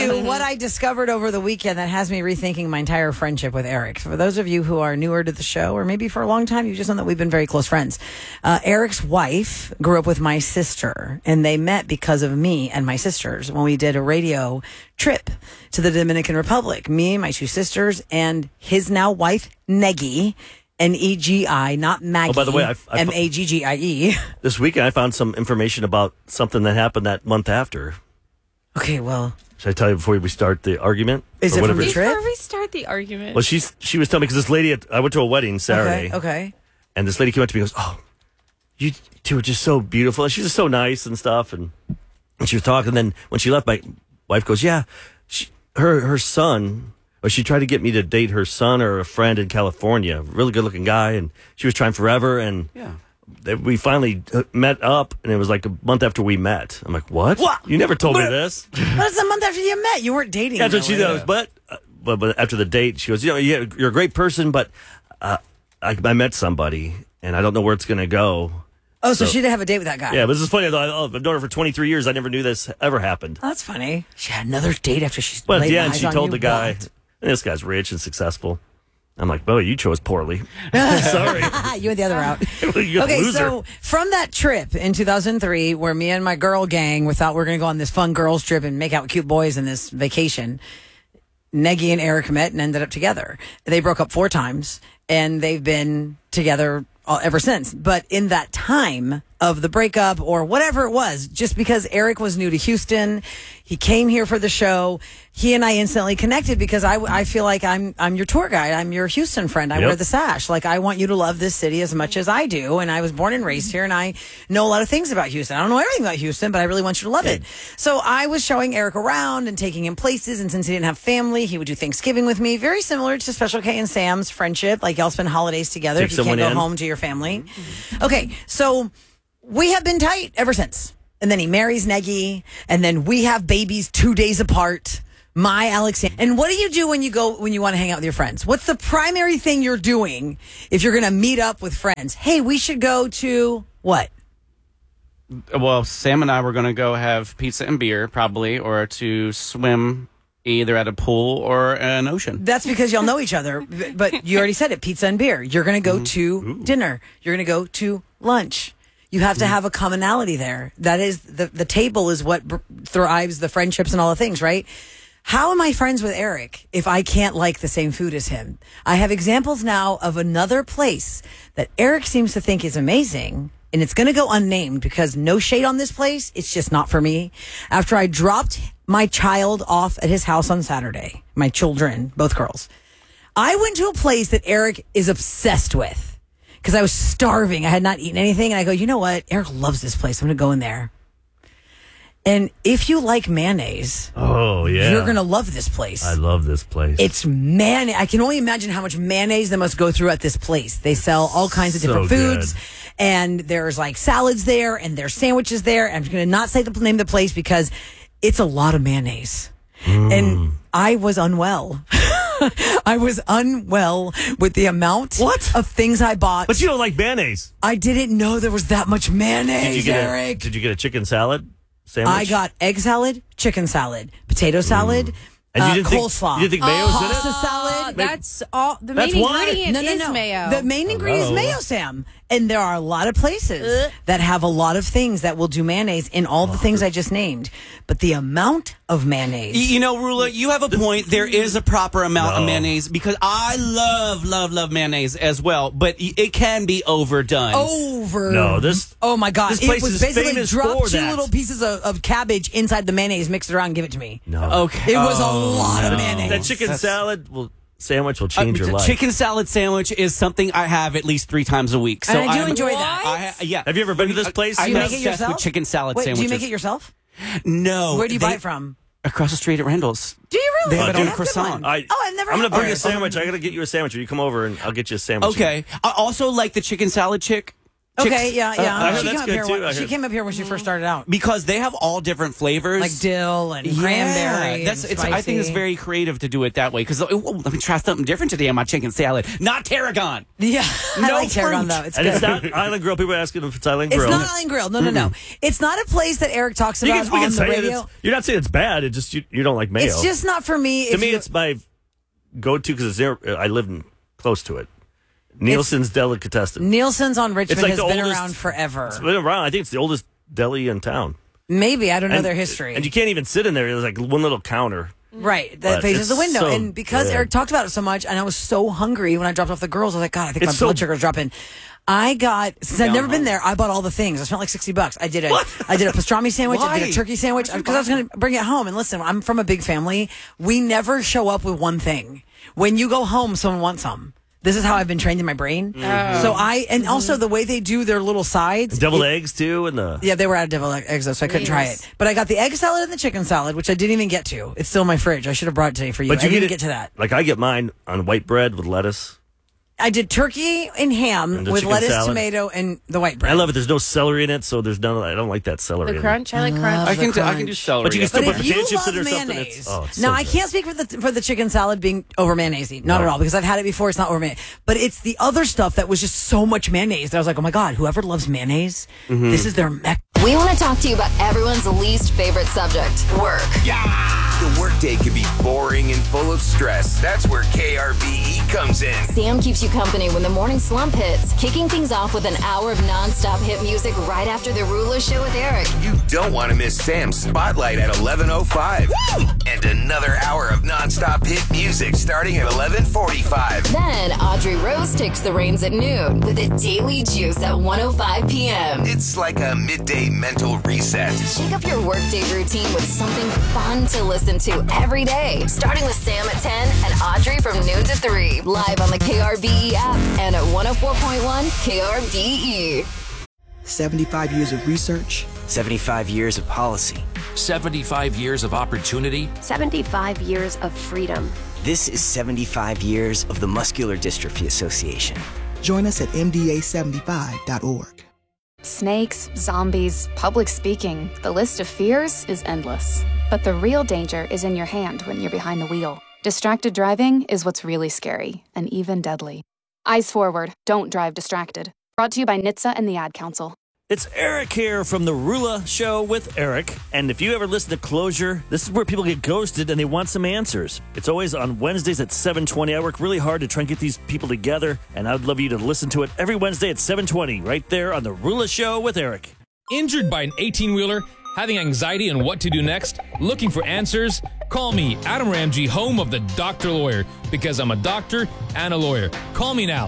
you what I discovered over the weekend that has me rethinking my entire friendship with Eric. For those of you who are newer to the show, or maybe for a long time, you just know that we've been very close friends. Eric's wife grew up with my sister, and they met because of me and my sisters when we did a radio trip to the Dominican Republic. Me, my two sisters, and his now wife, Negi. N-E-G-I, not Maggie. Oh, by the way, M-A-G-G-I-E. This weekend, I found some information about something that happened that month after. Okay, well. Should I tell you before we start the argument? Is it from the trip? Before we start the argument. Well, she was telling me, because this lady, I went to a wedding Saturday. Okay. And this lady came up to me and goes, "Oh, you two are just so beautiful." And she was just so nice and stuff. And she was talking. And then when she left, my wife goes, "Yeah, her son." Or she tried to get me to date her son or a friend in California, really good-looking guy, and she was trying forever. And we finally met up, and it was like a month after we met. I'm like, "What? You never told me this." But it's a month after you met. You weren't dating. That's what she knows. But after the date, she goes, "You're a great person, but I met somebody, and I don't know where it's going to go." Oh, so she didn't have a date with that guy. Yeah, but this is funny. I've known her for 23 years. I never knew this ever happened. Oh, that's funny. She had another date after she. But laid yeah, and eyes she on told you. the guy, and this guy's rich and successful. I'm like, "Boy, you chose poorly." Sorry. You went the other route. You're a Okay, loser. so from that trip in 2003, where me and my girl gang, we thought we were going to go on this fun girls trip and make out with cute boys in this vacation, Negi and Eric met and ended up together. They broke up 4 times, and they've been together ever since. But in that time of the breakup or whatever it was, just because Eric was new to Houston, he came here for the show. He and I instantly connected because I feel like I'm your tour guide. I'm your Houston friend. I wear the sash. Like, I want you to love this city as much as I do. And I was born and raised here, and I know a lot of things about Houston. I don't know everything about Houston, but I really want you to love it. So I was showing Eric around and taking him places. And since he didn't have family, he would do Thanksgiving with me. Very similar to Special K and Sam's friendship. Like, y'all spend holidays together Take if you can't go someone in. home to your family. Okay, so we have been tight ever since. And then he marries Negi, and then we have babies 2 days apart. My Alexander. And what do you do when you want to hang out with your friends? What's the primary thing you're doing if you're going to meet up with friends? Hey, we should go to what? Well, Sam and I were going to go have pizza and beer, probably, or to swim either at a pool or an ocean. That's because y'all know each other. But you already said it, pizza and beer. You're going to go to dinner. You're going to go to lunch. You have to have a commonality there. That is, the table is what thrives the friendships and all the things, right? How am I friends with Eric if I can't like the same food as him? I have examples now of another place that Eric seems to think is amazing, and it's going to go unnamed because no shade on this place. It's just not for me. After I dropped my child off at his house on Saturday, my children, both girls, I went to a place that Eric is obsessed with because I was starving. I had not eaten anything. And I go, you know what? Eric loves this place. I'm going to go in there. And if you like mayonnaise, you're going to love this place. I love this place. It's mayonnaise. I can only imagine how much mayonnaise they must go through at this place. They sell all kinds of different foods, and there's like salads there, and there's sandwiches there. I'm going to not say the name of the place because it's a lot of mayonnaise. And I was unwell. I was unwell with the amount of things I bought. But you don't like mayonnaise. I didn't know there was that much mayonnaise, Eric. Did you get a chicken salad sandwich? I got egg salad, chicken salad, potato salad, and you didn't coleslaw. You didn't think mayo's in it? Pasta salad. That's all. The That's main why? ingredient is mayo. The main ingredient is mayo, Sam. And there are a lot of places that have a lot of things that will do mayonnaise in all the things I just named. But the amount of mayonnaise. You know, Rula, you have a point. There is a proper amount of mayonnaise because I love mayonnaise as well. But it can be overdone. No, this. Oh my God! This place it was is basically famous drop for 2 that. little pieces of cabbage inside the mayonnaise, mix it around, and give it to me. No. Okay. It was a lot of mayonnaise. That chicken salad sandwich will change your life. Chicken salad sandwich is something I have at least 3 times a week. So And I do enjoy that. Yeah. Have you ever been to this place? Do you I'm make it obsessed yourself? with chicken salad Wait, sandwiches. do you make it yourself? No. Where do you buy it from? Across the street at Randall's. Do you really? They have it Oh, on a that's a good croissant. one. I've never I'm had gonna bring that. a sandwich. I gotta get you a sandwich. Or you come over and I'll get you a sandwich. Okay. I also like the chicken salad chick. Okay, yeah. I heard She that's came up good, here. too. I She heard- came up here when she first started out, Because they have all different flavors. like dill and cranberry. That's and it's. I think it's spicy. very creative to do it that way. Because let me try something different today on my chicken salad. Not tarragon. Yeah, I No like tarragon fruit. though. It's And good. it's not Island Grill. People are asking if it's Island It's Grill. not Island Grill. No. It's not a place that Eric talks We about can on the say it. radio. You're not saying it's bad. It's just you don't like mayo. It's just not for me. to If me, you- it's my go-to because I live close to it. Nielsen's Delicatessen. Nielsen's on Richmond like has the been oldest- around forever. It's been around. I think it's the oldest deli in town. Maybe I don't know And- their history. And you can't even sit in there. There's like one little counter. Right, that But faces the it's window. so And because good. Eric talked about it so much, and I was so hungry when I dropped off the girls, I was like, God, I think It's my so- blood sugar's dropping. Since I've never been there, I bought all the things. I spent like $60. I did a pastrami sandwich. I did a Why? turkey sandwich because I was going to bring it home. And listen, I'm from a big family. We never show up with one thing. When you go home, someone wants some. This is how I've been trained in my brain. So and also the way they do their little sides. Deviled eggs too, and the Yeah, they were out of deviled eggs though, so I couldn't try it. But I got the egg salad and the chicken salad, which I didn't even get to. It's still in my fridge. I should have brought it today for you. But I didn't it- get to that. Like I get mine on white bread with lettuce. I did turkey and ham And the with chicken lettuce, salad. tomato, and the white bread. I love it. There's no celery in it, so there's none of that. I don't like that celery. The in it. crunch. I like crunch. I can crunch. do celery. But you can still But put if potato you chips in love or something. mayonnaise, It's now so I good. can't speak for the chicken salad being over mayonnaise, not No. at all, because I've had it before. It's not over mayonnaise, but it's the other stuff that was just so much mayonnaise that I was like, oh my god, whoever loves mayonnaise, Mm-hmm. this is their mecca. We want to talk to you about everyone's least favorite subject, work. The workday can be boring and full of stress. That's where KRBE comes in. Sam keeps you company when the morning slump hits, kicking things off with an hour of nonstop hit music right after the Rula Show with Eric. You don't want to miss Sam's Spotlight at 11:05. And another hour of nonstop hit music starting at 11:45. Then Audrey Rose takes the reins at noon with a daily juice at 1:05 p.m. It's like a midday mental reset. Shake up your workday routine with something fun to listen to every day. Starting with Sam at 10 and Audrey from noon to 3. Live on the KRBE app and at 104.1 KRBE. 75 years of research, 75 years of policy. 75 years of opportunity. 75 years of freedom. This is 75 years of the Muscular Dystrophy Association. Join us at mda75.org. Snakes, zombies, public speaking. The list of fears is endless. But the real danger is in your hand when you're behind the wheel. Distracted driving is what's really scary and even deadly. Eyes forward. Don't drive distracted. Brought to you by NHTSA and the Ad Council. It's Eric here from the Rula Show with Eric. And if you ever listen to Closure, this is where people get ghosted and they want some answers. It's always on Wednesdays at 7:20. I work really hard to try and get these people together, and I'd love you to listen to it every Wednesday at 7:20, right there on the Rula Show with Eric. Injured by an 18-wheeler? Having anxiety on what to do next? Looking for answers? Call me, Adam Ramsey, home of the Doctor Lawyer, because I'm a doctor and a lawyer. Call me now,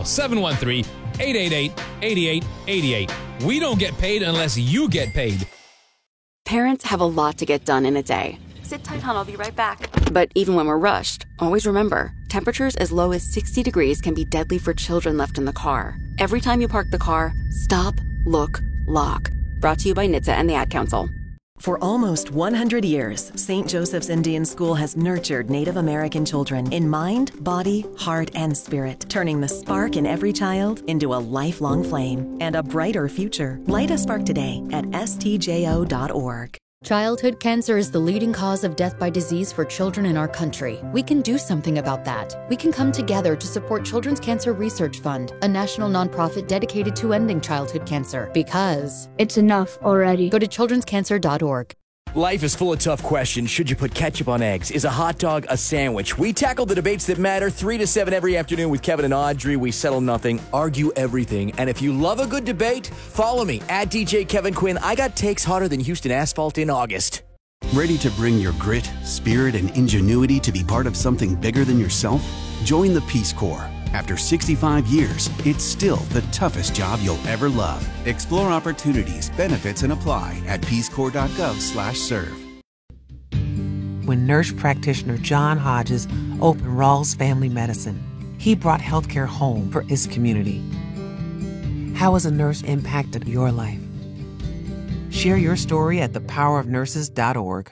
713-888-8888. We don't get paid unless you get paid. Parents have a lot to get done in a day. Sit tight, hon. I'll be right back. But even when we're rushed, always remember, temperatures as low as 60 degrees can be deadly for children left in the car. Every time you park the car, stop, look, lock. Brought to you by NHTSA and the Ad Council. For almost 100 years, St. Joseph's Indian School has nurtured Native American children in mind, body, heart, and spirit, turning the spark in every child into a lifelong flame and a brighter future. Light a spark today at stjo.org. Childhood cancer is the leading cause of death by disease for children in our country. We can do something about that. We can come together to support Children's Cancer Research Fund, a national nonprofit dedicated to ending childhood cancer. Because it's enough already. Go to childrenscancer.org. Life is full of tough questions. Should you put ketchup on eggs? Is a hot dog a sandwich? We tackle the debates that matter 3 to 7 every afternoon with Kevin and Audrey. We settle nothing, argue everything. And if you love a good debate, follow me at DJ Kevin Quinn. I got takes hotter than Houston asphalt in August. Ready to bring your grit, spirit, and ingenuity to be part of something bigger than yourself? Join the Peace Corps. After 65 years, it's still the toughest job you'll ever love. Explore opportunities, benefits, and apply at peacecorps.gov/serve. When nurse practitioner John Hodges opened Rawls Family Medicine, he brought healthcare home for his community. How has a nurse impacted your life? Share your story at thepowerofnurses.org.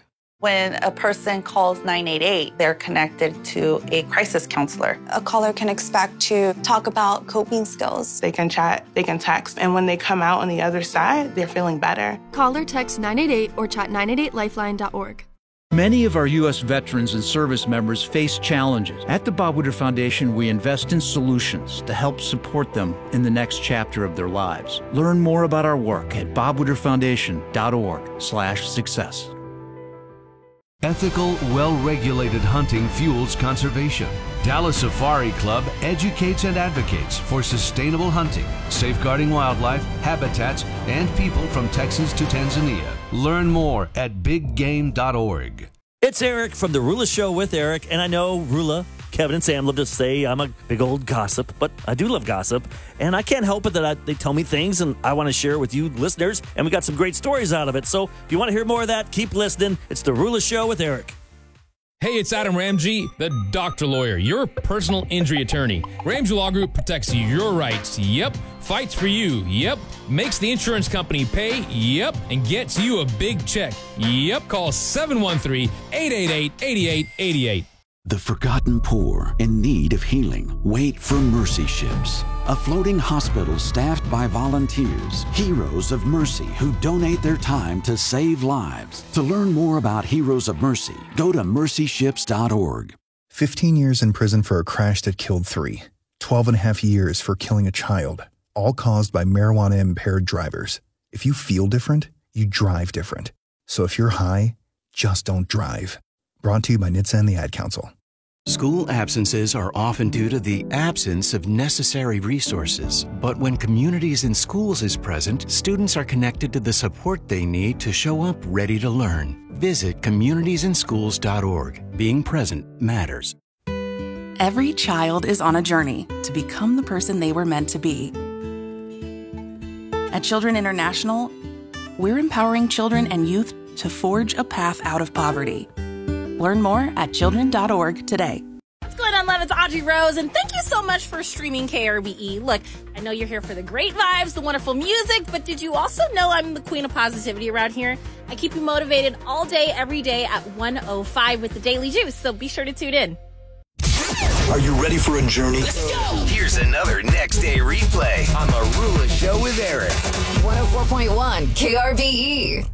When a person calls 988, they're connected to a crisis counselor. A caller can expect to talk about coping skills. They can chat, they can text, and when they come out on the other side, they're feeling better. Call or text 988 or chat 988lifeline.org. Many of our U.S. veterans and service members face challenges. At the Bob Woodward Foundation, we invest in solutions to help support them in the next chapter of their lives. Learn more about our work at bobwoodwardfoundation.org/success. Ethical, well-regulated hunting fuels conservation. Dallas Safari Club educates and advocates for sustainable hunting, safeguarding wildlife, habitats, and people from Texas to Tanzania. Learn more at biggame.org. It's Eric from The Rula Show with Eric, and I know Rula, Kevin, and Sam love to say I'm a big old gossip, but I do love gossip, and I can't help it that they tell me things, and I want to share with you listeners, and we got some great stories out of it. So if you want to hear more of that, keep listening. It's The Rula Show with Eric. Hey, it's Adam Ramsey, the Doctor Lawyer, your personal injury attorney. Ramsey Law Group protects your rights. Yep. Fights for you. Yep. Makes the insurance company pay. Yep. And gets you a big check. Yep. Call 713-888-8888. The forgotten poor in need of healing wait for Mercy Ships, a floating hospital staffed by volunteers, heroes of mercy who donate their time to save lives. To learn more about Heroes of Mercy, go to mercyships.org. 15 years in prison for a crash that killed 3. 12 and a half years for killing a child, all caused by marijuana-impaired drivers. If you feel different, you drive different. So if you're high, just don't drive. Brought to you by NHTSA and the Ad Council. School absences are often due to the absence of necessary resources. But when Communities in Schools is present, students are connected to the support they need to show up ready to learn. Visit communitiesinschools.org. Being present matters. Every child is on a journey to become the person they were meant to be. At Children International, we're empowering children and youth to forge a path out of poverty. Learn more at children.org today. What's going on, love? It's Audrey Rose, and thank you so much for streaming KRBE. Look, I know you're here for the great vibes, the wonderful music, but did you also know I'm the queen of positivity around here? I keep you motivated all day, every day at 1:05 with the Daily Juice, so be sure to tune in. Are you ready for a journey? Let's go! Here's another next day replay on The Rula Show with Eric. 104.1 KRBE.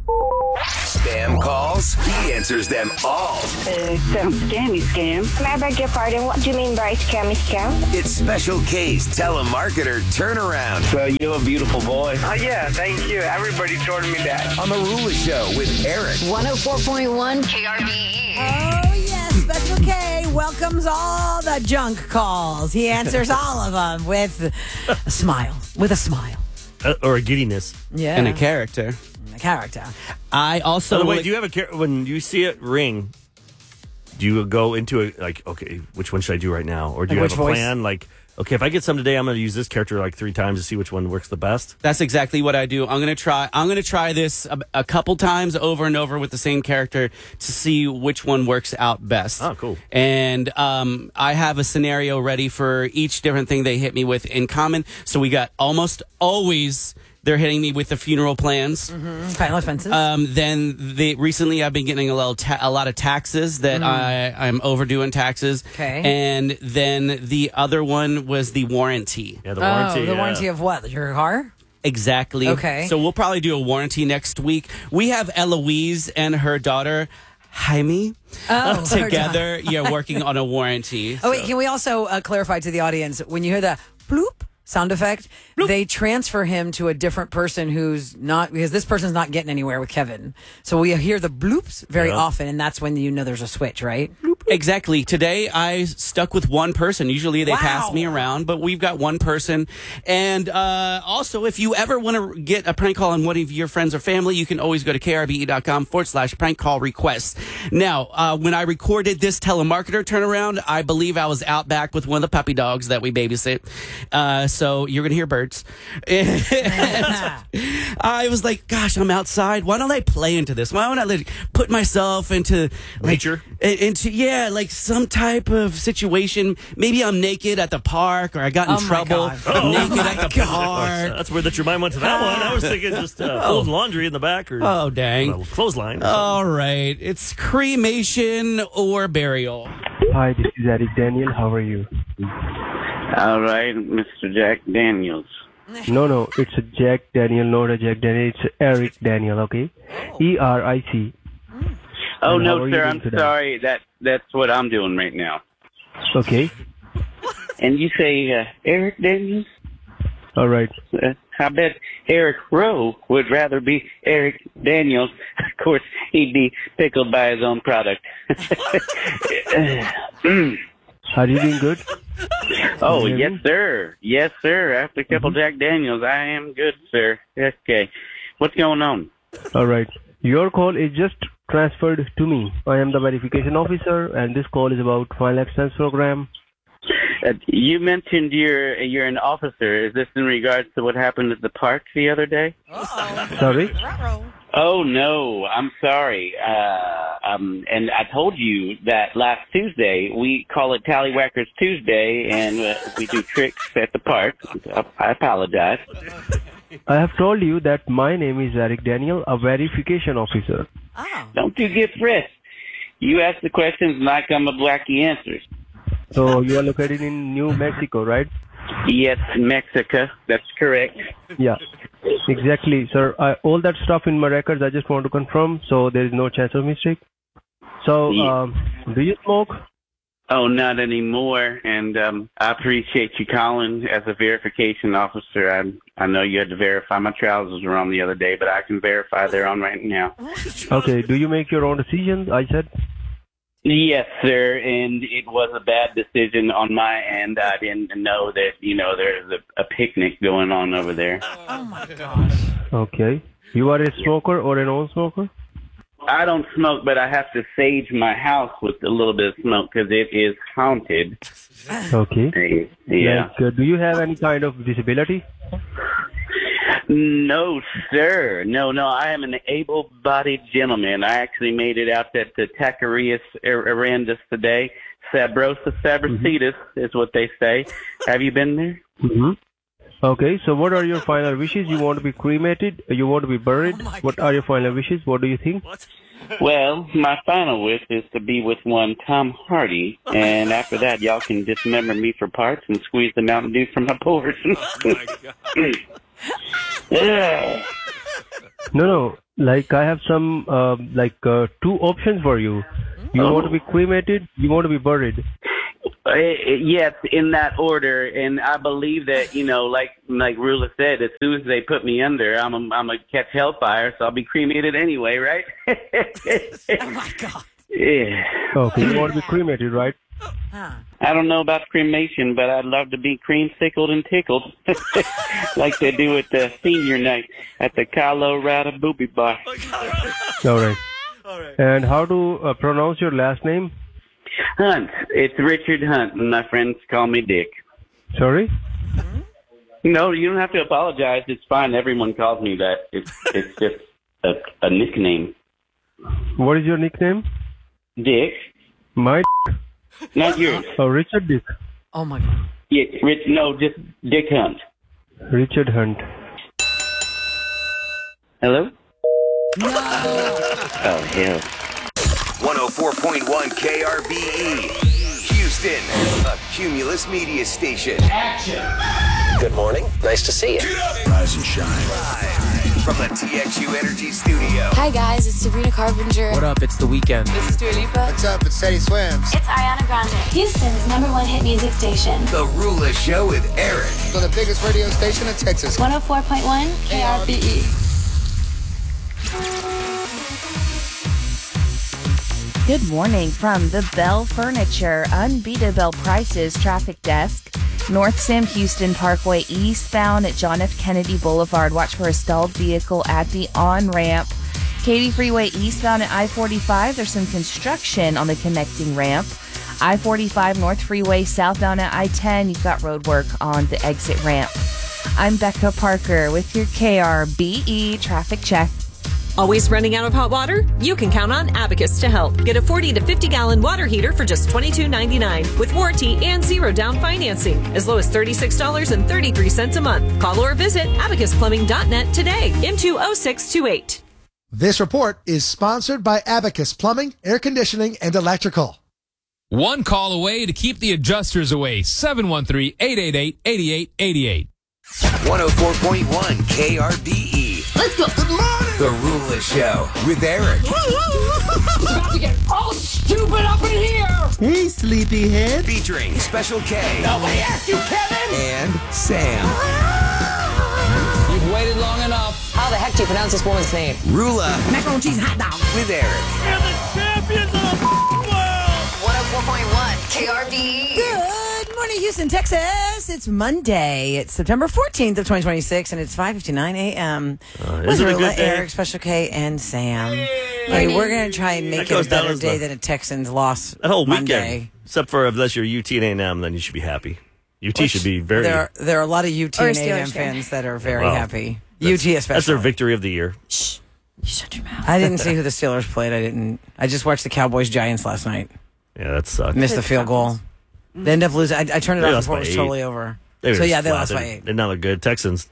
Spam calls, he answers them all. Some scammy scam. I beg your pardon, what do you mean by scammy scam? It's Special K's telemarketer turnaround. So you're a beautiful boy. Oh yeah, thank you. Everybody told me that. On The Rula Show with Eric. 104.1 KRBE. Oh yes, Special K welcomes all the junk calls. He answers all of them with a smile. With a smile. Or a giddiness. Yeah. And a character. Character. I also. By the way, do you have when you see it ring? Do you go into it like, okay, which one should I do right now, or do you have a plan? Like, okay, if I get some today, I'm going to use this character like 3 times to see which one works the best. That's exactly what I do. I'm going to try this a couple times over and over with the same character to see which one works out best. Oh, cool. And I have a scenario ready for each different thing they hit me with in common. So we got almost always. They're hitting me with the funeral plans. Mm-hmm. Final expenses. Then recently I've been getting a lot of taxes that I'm overdue in taxes. Okay. And then the other one was the warranty. Yeah, the warranty. The warranty of what? Your car? Exactly. Okay. So we'll probably do a warranty next week. We have Eloise and her daughter, Jaime, together. Yeah, working on a warranty. Oh, wait, can we also clarify to the audience, when you hear the bloop sound effect, they transfer him to a different person who's not, because this person's not getting anywhere with Kevin. So we hear the bloops very often, and that's when you know there's a switch, right? Exactly. Today, I stuck with one person. Usually they pass me around, but we've got one person. And also, if you ever want to get a prank call on one of your friends or family, you can always go to krbe.com/prank call requests. Now, when I recorded this telemarketer turnaround, I believe I was out back with one of the puppy dogs that we babysit. So you're going to hear birds. I was like, gosh, I'm outside. Why don't I play into this? Why don't I put myself into nature? Yeah, like some type of situation. Maybe I'm naked at the park, or I got in trouble. I'm naked at the park. That's weird that your mind went to that one. I was thinking just folding laundry in the back or dang, clothesline. All right, it's cremation or burial. Hi, this is Eric Daniel. How are you? All right, Mr. Jack Daniels. No, it's a Jack Daniel, not a Jack Daniel. It's Eric Daniel, okay? ERIC. Oh, And how no, are you sir, doing I'm today? sorry. That's what I'm doing right now. Okay. And you say Eric Daniels? All right. I bet Eric Rowe would rather be Eric Daniels. Of course, he'd be pickled by his own product. Are you doing good? Oh, Can you hear yes, me? sir. Yes, sir. After a couple Jack Daniels, I am good, sir. Okay. What's going on? All right. Your call is just transferred to me. I am the verification officer, and this call is about Final Expense Program. You mentioned you're an officer. Is this in regards to what happened at the park the other day? Sorry? Oh, no. I'm sorry. And I told you that last Tuesday. We call it Tallywhackers Tuesday, and we do tricks at the park. I apologize. I have told you that my name is Eric Daniel, a verification officer. Don't you get stressed. You ask the questions, and I come up wacky answers. So you are located in New Mexico, right? Yes, Mexico. That's correct. Yeah, exactly, sir. All that stuff in my records, I just want to confirm, so there is no chance of mistake. So, do you smoke? Oh, not anymore. And I appreciate you calling as a verification officer. I know you had to verify my trousers were on the other day, but I can verify they're on right now. Okay, do you make your own decisions? I said. Yes, sir, and it was a bad decision on my end. I didn't know that, there's a picnic going on over there. Oh, my gosh. Okay. You are a smoker or a non-smoker? I don't smoke, but I have to sage my house with a little bit of smoke because it is haunted. Okay. Yeah. Like, do you have any kind of disability? No, sir. No. I am an able-bodied gentleman. I actually made it out at the Tacarius Arandus today. Sabrosa sabracetus is what they say. Have you been there? Mm-hmm. Okay, so what are your final wishes? You want to be cremated? You want to be buried? What are your final wishes? What do you think? Well, my final wish is to be with one Tom Hardy, and after that, y'all can dismember me for parts and squeeze the Mountain Dew from my pores. Yeah. No. Like, I have some, two options for you. You want to be cremated? You want to be buried? Yes, in that order, and I believe that like Rula said, as soon as they put me under, I'm gonna catch hellfire, so I'll be cremated anyway, right? Oh my God! Yeah. Okay, you want to be cremated, right? I don't know about cremation, but I'd love to be creamsicled and tickled, like they do at the senior night at the Colorado Booby Bar. All right. And how to pronounce your last name? Hunt. It's Richard Hunt, and my friends call me Dick. Sorry? No, you don't have to apologize. It's fine. Everyone calls me that. It's just a nickname. What is your nickname? Dick. My Not yours. Oh, Richard Dick. Oh, my God. Yeah, just Dick Hunt. Richard Hunt. Hello? No. Oh, hell. 104.1 KRBE. Houston, a Cumulus media station. Action. Good morning. Nice to see you. Rise and shine. Live from the TXU Energy Studio. Hi guys, it's Sabrina Carpenter. What up? It's The Weeknd. This is Dua Lipa. What's up? It's Teddy Swims. It's Ariana Grande. Houston's #1 hit music station. The Rula Show with Eric. On the biggest radio station in Texas. 104.1 KRBE. Good morning from the Bell Furniture Unbeatable Prices Traffic Desk. North Sam Houston Parkway eastbound at John F. Kennedy Boulevard. Watch for a stalled vehicle at the on-ramp. Katy Freeway eastbound at I-45. There's some construction on the connecting ramp. I-45 North Freeway southbound at I-10. You've got road work on the exit ramp. I'm Becca Parker with your KRBE Traffic Check. Always running out of hot water? You can count on Abacus to help. Get a 40 to 50-gallon water heater for just $22.99 with warranty and zero down financing, as low as $36.33 a month. Call or visit abacusplumbing.net today into 0628. This report is sponsored by Abacus Plumbing, Air Conditioning, and Electrical. One call away to keep the adjusters away. 713-888-8888. 104.1 KRBE. Let's go. Good morning. The Rula Show with Eric. About to get all stupid up in here. Hey, sleepyhead. Featuring Special K. Nobody asked you, Kevin. And Sam. You've waited long enough. How the heck do you pronounce this woman's name? Rula. Macaroni and cheese hot dog. With Eric. We're the champions of the world. 104.1 KRBE. Good morning, Houston, Texas. It's Monday. It's September 14th of 2026, and it's 5:59 a.m. Isn't it a good day? Eric, Special K, and Sam. Hey, we're going to try and make it a better day than a Texans loss That whole Monday. weekend. Except for unless you're UT and A&M, then you should be happy. UT should be very... There are a lot of UT Or and Steelers A&M fans that are very Wow. happy. That's- UT especially. That's their victory of the year. I didn't see who the Steelers played. I just watched the Cowboys-Giants last night. Yeah, that sucked. Missed the field goal. They ended up losing. I turned it They off lost before by it was 8. totally over. They were So, yeah, just they flat. lost by 8. They're not look good. Texans,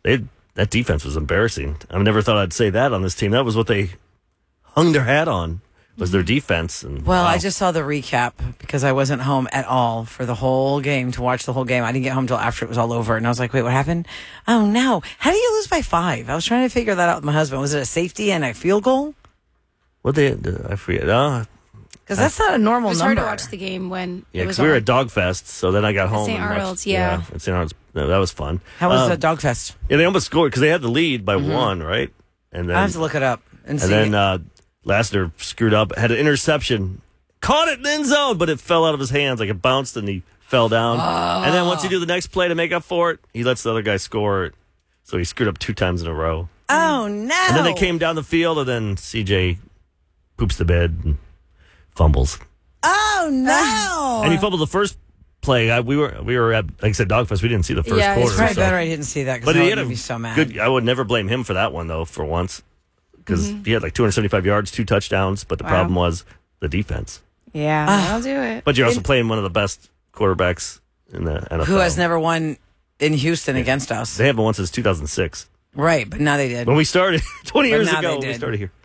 that defense was embarrassing. I never thought I'd say that on this team. That was what they hung their hat on, was their defense. And Well, wow. I just saw the recap because I wasn't home at all for the whole game to watch the whole game. I didn't get home until after it was all over. And I was like, wait, what happened? Oh, no. How do you lose by 5? I was trying to figure that out with my husband. Was it a safety and a field goal? What they, I forget. Because that's not a normal It was number. hard to watch the game when Yeah, it was because we were on. at Dogfest, so then I got home. St. and watched- Arnold's, yeah. at St. Arnold's. No, that was fun. How was the Dogfest? Yeah, they almost scored because they had the lead by 1, right? And then I have to look it up and see. then Lassiter screwed up, had an interception, caught it in the end zone, but it fell out of his hands. Like it bounced and he fell down. And then once he do the next play to make up for it, he lets the other guy score it. So he screwed up 2 times in a row. Oh, no. And then they came down the field, and then CJ poops the bed and fumbles. Oh, no. And he fumbled the first play. We were at, like I said, Dogfest. We didn't see the first quarter. It's probably so- better I didn't see that because But I he would had a be so mad. good. I would never blame him for that one though. For once, because he had like 275 yards, 2 touchdowns. But the Wow. problem was the defense. Yeah, I'll do it. But you're also playing one of the best quarterbacks in the NFL. Who has never won in Houston against us. They haven't won since 2006 Right, but now they did. when we started 20 But years now ago. they We did. started here.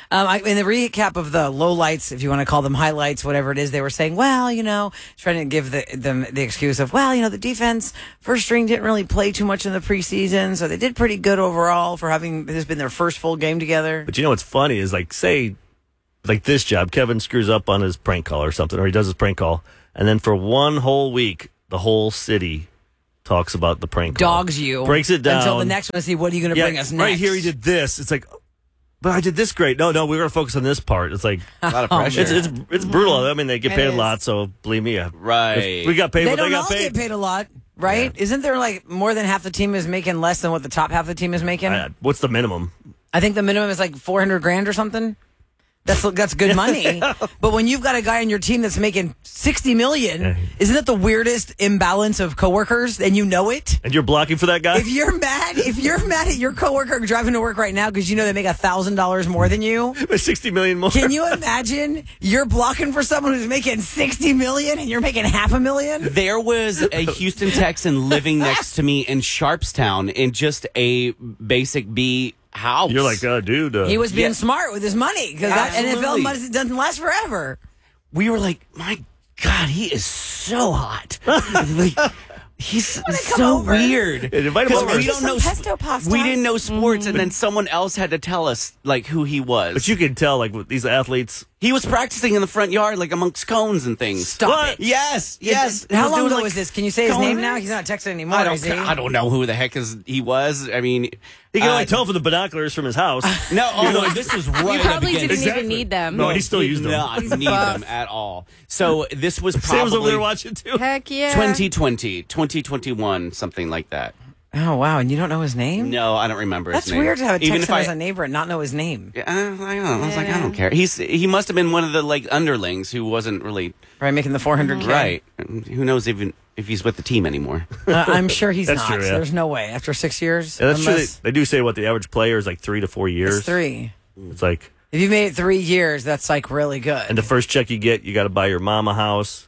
In the recap of the lowlights, if you want to call them highlights, whatever it is, they were saying, well, trying to give them the excuse of, well, the defense, first string didn't really play too much in the preseason, so they did pretty good overall for having this been their first full game together. But what's funny is say this job, Kevin screws up on his prank call or something, or he does his prank call, and then for one whole week, the whole city talks about the prank call. Dogs you. Breaks it down. Until the next one, see, what are you going to bring us next? Right here, he did this. It's like, but I did this great. No, we're going to focus on this part. It's like A lot of pressure. It's brutal. I mean, they get It paid a is. lot, so believe me. Right. If we got paid They what don't they all got paid. get paid a lot, right? Isn't there more than half the team is making less than what the top half of the team is making? What's the minimum? I think the minimum is like $400,000 or something. That's good money. But when you've got a guy on your team that's making $60 million, isn't that the weirdest imbalance of coworkers? And you know it. And you're blocking for that guy? If you're mad at your coworker driving to work right now because you know they make $1,000 more than you, $60 million more. can you imagine you're blocking for someone who's making $60 million and you're making $500,000? There was a Houston Texan living next to me in Sharpstown in just a basic B house. You're like, dude. He was being smart with his money because Absolutely. NFL money doesn't last forever. We were like, my God, he is so hot. Like, he's so weird. Invite him over. We don't know. Pesto pasta. We didn't know sports, and then someone else had to tell us who he was. But you can tell, with these athletes. He was practicing in the front yard, amongst cones and things. Stop it. Yes. He How was long doing, ago was this? Can you say his cone name now? rings. He's not texting anymore, is he? I don't know who the heck he was. I mean, He can only tell from the binoculars from his house. No, this was right. You probably at the didn't beginning. even need them. No, he still used them. Not need them at all. So this was Sam's over probably there watching too. Heck yeah. 2020, 2021, something like that. Oh, wow. And you don't know his name? No, I don't remember That's his name. weird to have a Even Texan if as a neighbor and not know his name. I don't know. I was like, I don't care. He must have been one of the underlings who wasn't really Right, making the $400K. right. Who knows even if he's with the team anymore? I'm sure he's That's not. true, yeah. There's no way. After 6 years? Yeah, that's true. unless They do say what the average player is 3 to 4 years. It's 3. It's like If you made it 3 years, that's like really good. and the first check you get, you got to buy your mom a house.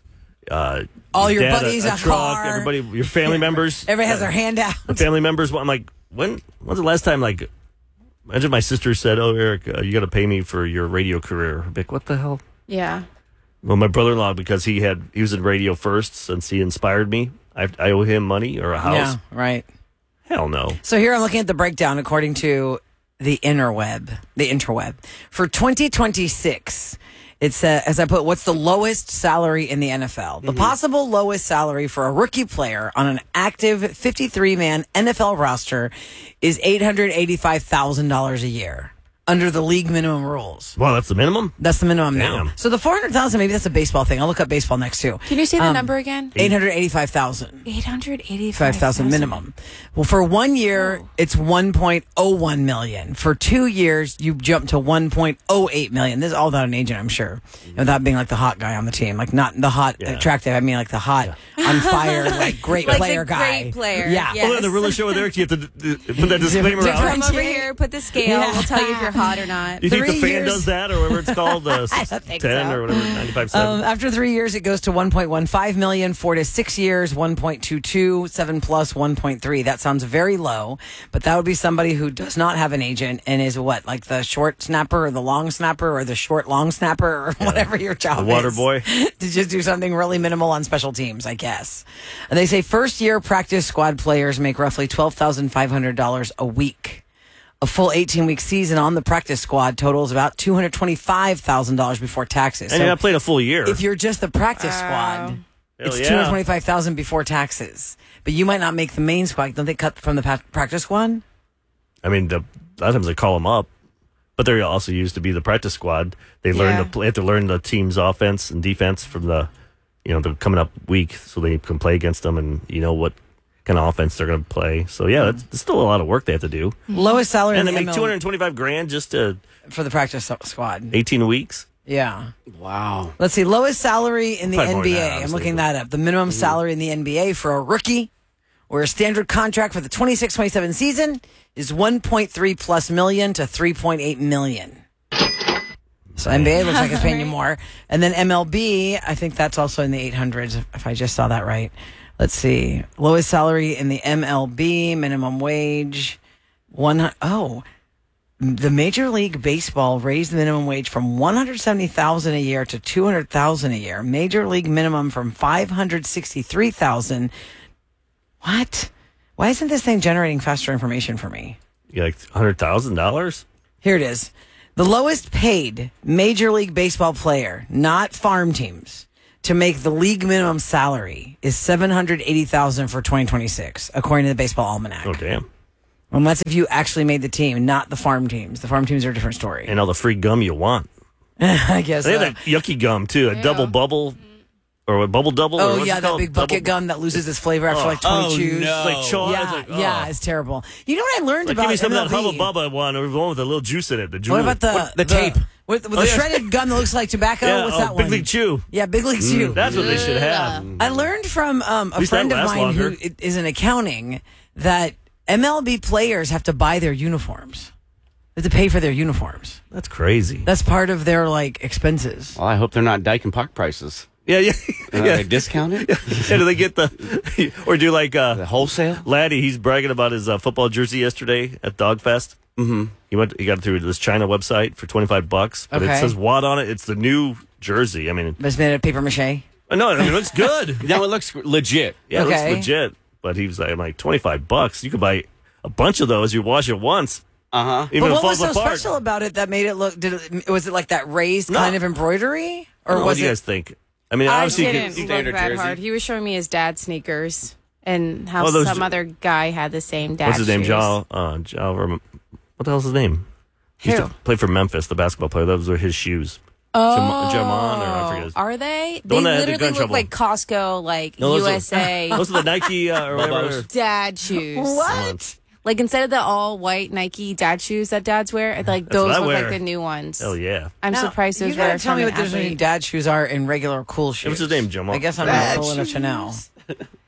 All your dad buddies a truck. car. Everybody, your family members. Everybody has their hand out. The family members. I'm like, when's the last time? Like, imagine my sister said, "Oh, Eric, you got to pay me for your radio career." I'm like, what the hell? Yeah. Well, my brother-in-law, because he was in radio first since he inspired me. I owe him money or a house. Yeah, right. Hell no. So here I'm looking at the breakdown according to the interweb. For 2026, it's as I put, what's the lowest salary in the NFL? The possible lowest salary for a rookie player on an active 53-man NFL roster is $885,000 a year under the league minimum rules. Well, that's the minimum? That's the minimum Damn. now. So the $400,000, maybe that's a baseball thing. I'll look up baseball next too. Can you say the number again? $885,000. $885,000 minimum. Well, for 1 year, it's $1.01 million. For 2 years, you jump to $1.08 million. This is all without an agent, I'm sure. Without being like the hot guy on the team. Like not the hot attractive, I mean like the hot on fire, like great Like player the guy. great player. Yeah. Yes. Well, in the real show with Eric, you have to put that disclaimer out. Come over here, put the scale. Yeah. We'll tell you if you're hot or not. You think the 3 fan years. does that, or whatever it's called, I don't think 10 so. or whatever, 95 After 3 years, it goes to $1.15 million. 4 to 6 years, $1.22. 7 plus $1.3. That sounds very low, but that would be somebody who does not have an agent and is what, like the short snapper or the long snapper or the short long snapper or whatever your job The water is. boy. To just do something really minimal on special teams, I guess. And they say first year practice squad players make roughly $12,500 a week. A full 18-week season on the practice squad totals about $225,000 before taxes. And you're not playing a full year. If you're just the practice squad, it's $225,000 before taxes. But you might not make the main squad. Don't they cut from the practice squad? I mean, a lot of times they call them up, but they're also used to be the practice squad. They learn they have to learn the team's offense and defense from the the coming up week, so they can play against them and what kind of offense they're going to play. So it's still a lot of work they have to do. Lowest salary and in they the make $225,000 just to for the practice squad. 18 weeks. Yeah. Wow. Let's see. Lowest salary in the Probably more than NBA. that, I'm honestly, looking that up. The minimum salary in the NBA for a rookie or a standard contract for the 26-27 season is $1.3 plus million to $3.8 million. So NBA looks like it's paying you more. And then MLB, I think that's also in the 800s, if I just saw that right. Let's see. Lowest salary in the MLB, minimum wage, the Major League Baseball raised the minimum wage from $170,000 a year to $200,000 a year. Major League minimum from $563,000. What? Why isn't this thing generating faster information for me? You like $100,000? Here it is. The lowest paid Major League Baseball player, not farm teams, to make the league minimum salary is $780,000 for 2026, according to the Baseball Almanac. Oh, damn. And that's if you actually made the team, not the farm teams. The farm teams are a different story. And all the free gum you want. I guess They have that yucky gum, too. A double bubble. Or a bubble double? Oh, or what's yeah, it that called? big bucket gum that loses its flavor after like 20 chews. No. Like chaw. Yeah, it's terrible. You know what I learned about Give me some of that MLB? Hubba Bubba one, or the one with a little juice in it. The What about the tape? With the shredded gum that looks like tobacco? Yeah, What's that Big one? League Chew. Yeah, Big League Chew. That's what they should have. I learned from a least friend that of lasts mine who longer. is in accounting that MLB players have to buy their uniforms. They have to pay for their uniforms. That's crazy. That's part of their expenses. Well, I hope they're not Dyke and Park prices. Yeah. They discount it? Yeah, do they get or do the wholesale? Laddie, he's bragging about his football jersey yesterday at Dogfest. Mm-hmm. He got it through this China website for $25, but it Okay. says Watt on it. It's the new jersey. I mean, But it's made out of paper mache. no, I mean, it looks good. No, it looks legit. Yeah, it Okay. looks legit. But he was like, I'm like, $25. You could buy a bunch of those. You wash it once. Uh-huh. Even But if what it was falls so apart. special about it that made it look? Was it like that raised kind of embroidery, or what was do you it? guys think? I mean, I obviously, you didn't could, look that hard. He was showing me his dad's sneakers and how Oh, those some other guy had the same dad what's his name? shoes. What the hell's his name? He used Who? to play for Memphis, the basketball player. Those were his shoes. Oh, Jamon, or I forget his. Are they? The They one that had the literally gun look trouble. like Costco, like No, those are- USA Those are the Nike or whatever. dad shoes. What? Like instead of the all white Nike dad shoes that dads wear, like That's those what I look wear. like the new ones. Hell yeah. I'm Now, surprised those You gotta were tell from me an what difference between athlete. dad shoes are in regular cool shoes. What's his name, Jamal? I guess I'm Dad not cool enough to know.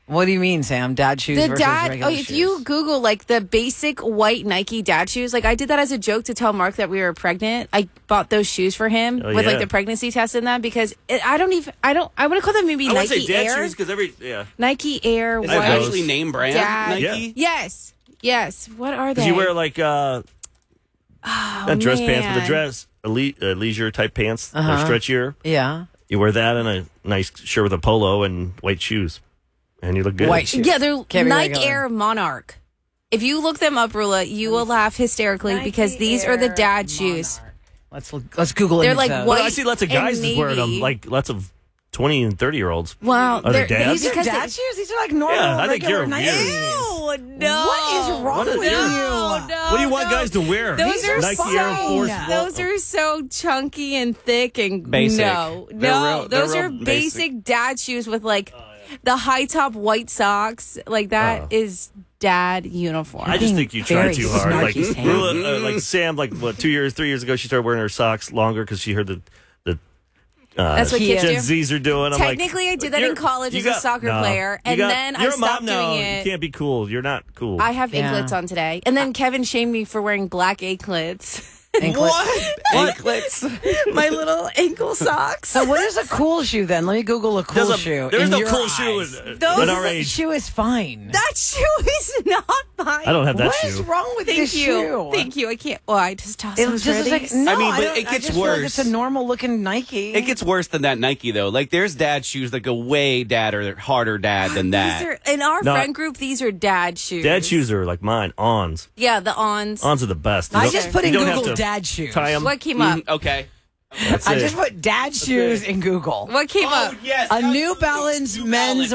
What do you mean, Sam? Dad shoes The versus dad. regular If shoes? you Google like the basic white Nike dad shoes, like I did that as a joke to tell Mark that we were pregnant. I bought those shoes for him Oh, with yeah. like the pregnancy test in them because I want to call them maybe I would Nike say dad Air. shoes because Nike Air. Is white it actually name brand dad. Nike? Yeah. Yes. What are they? Because you wear like not dress pants, but the man. dress leisure type pants. They're Uh-huh. stretchier. Yeah. You wear that and a nice shirt with a polo and white shoes, and you look good. White shoes. Yeah, they're Can't be Nike regular. Air Monarch. If you look them up, Rula, you will laugh hysterically because these are the dad shoes. Let's Google it. They're like Well, white. I see lots of guys and wearing them, navy. like lots of 20 and 30-year-olds. Wow, Are they dads? These are Because dad they- shoes? These are like normal, Yeah, I think regular you're Nike. weird. Ew, no. What is wrong What is with this? you? No, What do you want no. guys to wear? Those are Nike so, Air Force. Those are so chunky and thick and Basic. no, They're real- they're those real are basic basic. dad shoes with like the high top white socks. Like that is dad uniform. I just think you try Very too hard. Like, snarky, Sam. Rula, like Sam, like what, 3 years ago, she started wearing her socks longer because she heard the That's what kids Gen do. Z's are doing. I'm Technically, I did that in college as a soccer player, and then I you're a mom stopped now. doing it. You can't be cool. You're not cool. I have Yeah. anklets on today, and then Kevin shamed me for wearing black anklets. Anklets. My little ankle socks. So what is a cool shoe then? Let me Google a cool shoe. There's in no your cool eyes. shoe at our That age. shoe is fine. That shoe is not fine. I don't have that What shoe. is wrong with Thank this you. shoe? Thank you. I can't. Well, I just tossed It some just is like pretties. no. I mean, but don't- it I gets just feel like worse. it's a normal looking Nike. It gets worse than that Nike though. Like there's dad shoes that go way dad or harder dad than that. These are in our No. friend group. These are dad shoes. Dad shoes are like mine. Ons. Yeah, the ons. Ons are the best. You I don't- just put you in don't have Google to dad shoes. Tie 'em. What came up? Okay. That's I it. just put dad shoes in Google. What came up? Yes. A New Balance men's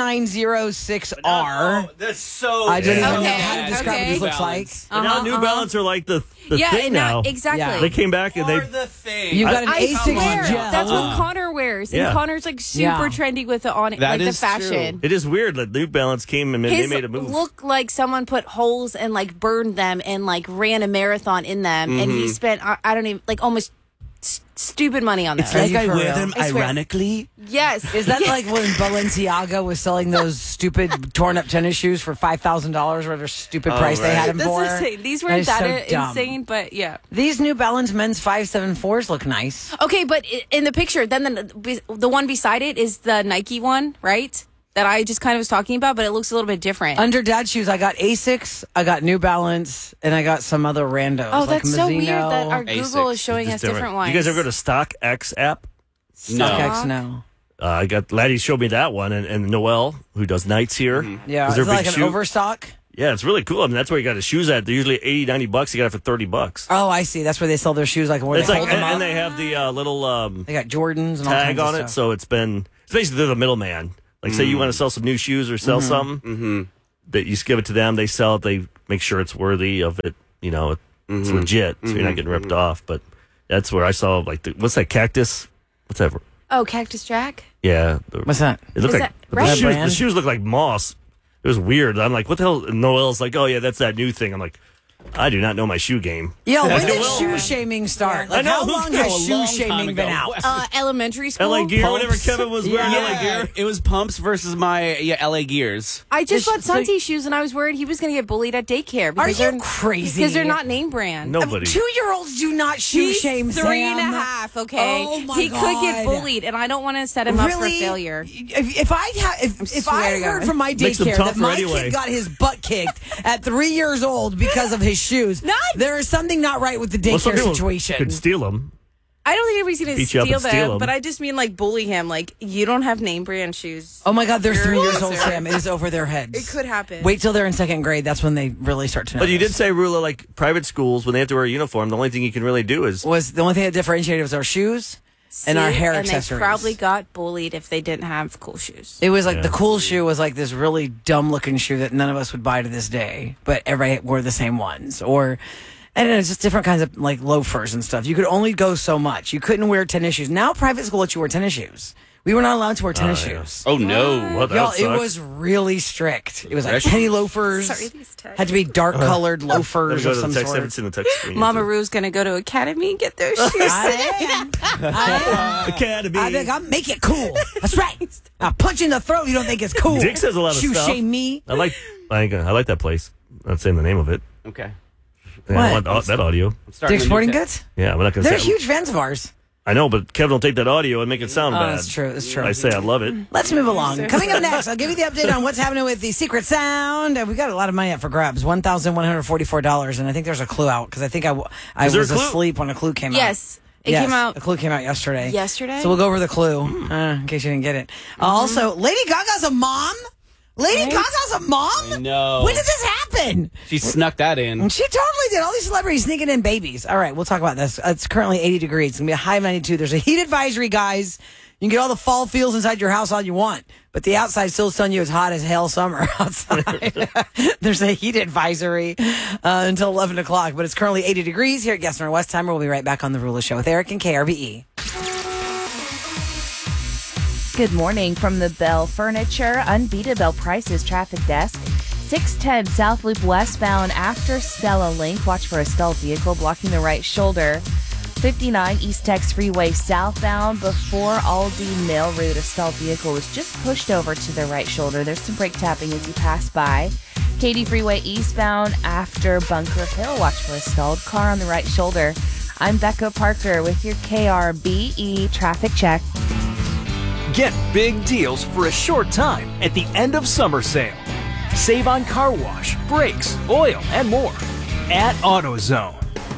1906R. That's so. I don't even know Okay, how to describe what okay. this looks like. But now New Balance are like the Yeah, thing and now. exactly. Yeah. They came back and they. the thing. You got an I A6 swear, gel. that's what Connor wears, and Yeah. Connor's like super Yeah. trendy with the on That like the is true. fashion. It is weird that New Balance came and they His made a move. look like someone put holes and like burned them and like ran a marathon in them, and he spent I don't even like almost stupid money on them. Are you for real? I swear. ironically. Yes, Is that like when Balenciaga was selling those stupid torn up tennis shoes for $5,000 or their stupid price they had them That's for? insane. These That weren't is that so dumb. insane, but yeah. These New Balance men's 574s look nice. Okay, but in the picture, then the one beside it is the Nike one, right? That I just kind of was talking about, but it looks a little bit different. Under dad shoes, I got Asics, I got New Balance, and I got some other randos. Oh, like that's so Mizuno. weird that our Asics. Google is showing It's us different ones. You guys ever go to StockX app? StockX, no. I got Laddie showed me that one, and Noel, who does nights here. Yeah, 'cause is they're it big like an shoe- overstock? Yeah, it's really cool. I mean, that's where you got the shoes at. They're usually $80-$90. You got it for $30. Oh, I see. That's where they sell their shoes, like where It's they like, hold them up. and they have the little They got Jordans and all tag kinds of on it, stuff. so it's basically they're the middleman. Like, say you want to sell some new shoes or sell something, that you just give it to them. They sell it. They make sure it's worthy of it. You know, it's legit, so you're not getting ripped off. But that's where I saw like what's that cactus? What's that? Oh, Cactus Jack? Yeah, What's that? It looked Is like that right? the Brand? shoes look like moss. It was weird. I'm like, what the hell? And Noel's like, oh yeah, that's that new thing. I'm like, I do not know my shoe game. Yo, when did Noel- shoe shaming start? I Like, know, how who long knows? has A shoe long time shaming been ago. out? Elementary school? LA Gear, whenever Pumps. Kevin was wearing LA Gear. It was pumps versus my LA Gears. I just This- bought Santi shoes, and I was worried he was going to get bullied at daycare. Are Because you they're crazy? Because they're not name brand. Nobody. 2-year-olds do not shoe He's shame. 3.5, okay? Oh my he could get God. bullied, and I don't want to set him up for Really? failure. If I swear to heard God. from my Makes them daycare that tougher my anyway. kid got his butt kicked at 3 years old because of his shoes, there is something not right with the Well, some daycare people situation. could steal them. I don't think anybody's going to Beat you up steal and steal them, them. but I just mean like bully him. Like, you don't have name brand shoes. Oh my God, they're You're 3 a years old, loser. Sam. It is over their heads. It could happen. Wait till they're in second grade. That's when they really start to know. But you did say, Rula, like private schools, when they have to wear a uniform, the only thing you can really do is was the only thing that differentiated was our shoes and our hair and accessories. they probably got bullied if they didn't have cool shoes. It was like the cool shoe was like this really dumb looking shoe that none of us would buy to this day, but everybody wore the same ones. Or, I don't know, it's just different kinds of like loafers and stuff. You could only go so much. You couldn't wear tennis shoes. Now private school lets you wear tennis shoes, We were not allowed to wear tennis shoes. Oh, no. Well, that Y'all, it sucks. was really strict. It was like Fresh. penny loafers. Sorry, these texts. Had to be dark-colored Gotta loafers go of to some the text. I haven't sort. seen the text screen. Mama Rue's gonna go to Academy and get those shoes. Academy. I think I'll make it cool. That's right. I'll punch you in the throat. You don't think it's cool. Dick says a lot of Shoe stuff. shame me. I like that place. I'm not saying the name of it. Okay. Yeah, I What? want that audio. Dick's Sporting Goods? Yeah, I'm not going to They're say. huge fans of ours. I know, but Kevin will take that audio and make it sound Oh, bad. that's true. That's true. I say I love it. Let's move along. Coming up next, I'll give you the update on what's happening with the secret sound. We got a lot of money up for grabs, $1,144, and I think there's a clue out because I think I Is there was a clue? asleep when a clue came out. Yes. It Yes, came out a clue came out yesterday. yesterday. So we'll go over the clue in case you didn't get it. Also, Lady Gaga's a mom. Lady Gaga's a mom. I know. When did this happen? She snuck that in. She totally did. All these celebrities sneaking in babies. All right, we'll talk about this. It's currently 80 degrees. It's going to be a high of 92. There's a heat advisory, guys. You can get all the fall feels inside your house all you want, but the outside still's telling you it's hot as hell summer outside. There's a heat advisory until 11 o'clock, but it's currently 80 degrees here at Gessner West Timer. We'll be right back on The Rula Show with Eric and KRBE. Good morning from the Bell Furniture Unbeatable Prices Traffic Desk. 610 South Loop westbound after Stella Link. Watch for a stalled vehicle blocking the right shoulder. 59 East Tex Freeway southbound before Aldi Mill Route. A stalled vehicle was just pushed over to the right shoulder. There's some brake tapping as you pass by. Katy Freeway eastbound after Bunker Hill. Watch for a stalled car on the right shoulder. I'm Becca Parker with your KRBE traffic check. Get big deals for a short time at the end of summer sale. Save on car wash, brakes, oil, and more at AutoZone.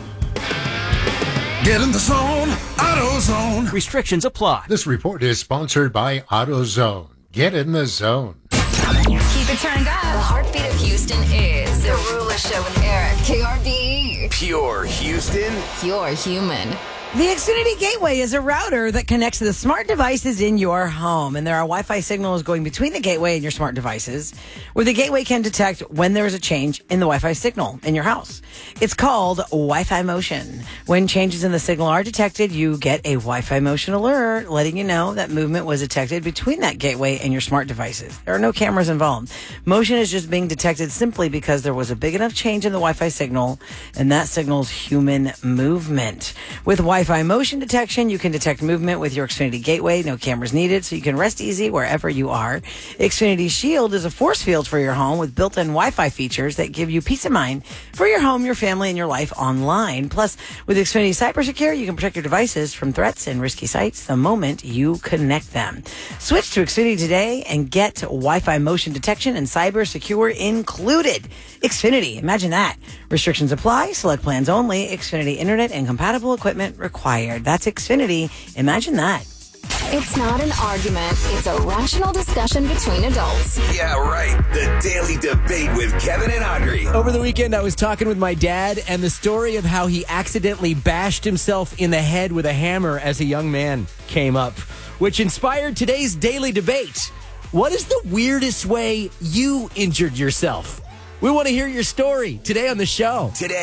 Get in the zone, AutoZone. Restrictions apply. This report is sponsored by AutoZone. Get in the zone. Keep it turned up. The heartbeat of Houston is The Rula Show with Eric. KRBE. Pure Houston. Pure human. The Xfinity Gateway is a router that connects to the smart devices in your home, and there are Wi-Fi signals going between the gateway and your smart devices, where the gateway can detect when there is a change in the Wi-Fi signal in your house. It's called Wi-Fi Motion. When changes in the signal are detected, you get a Wi-Fi Motion alert, letting you know that movement was detected between that gateway and your smart devices. There are no cameras involved. Motion is just being detected simply because there was a big enough change in the Wi-Fi signal, and that signals human movement. With Wi-Fi motion detection, you can detect movement with your Xfinity Gateway. No cameras needed, so you can rest easy wherever you are. Xfinity Shield is a force field for your home with built-in Wi-Fi features that give you peace of mind for your home, your family, and your life online. Plus, with Xfinity CyberSecure, you can protect your devices from threats and risky sites the moment you connect them. Switch to Xfinity today and get Wi-Fi motion detection and CyberSecure included. Xfinity, imagine that. Restrictions apply. Select plans only. Xfinity Internet and compatible equipment required. That's Xfinity. Imagine that. It's not an argument. It's a rational discussion between adults. Yeah, right. The Daily Debate with Kevin and Audrey. Over the weekend, I was talking with my dad, and the story of how he accidentally bashed himself in the head with a hammer as a young man came up, which inspired today's Daily Debate. What is the weirdest way you injured yourself? We want to hear your story today on the show. Today.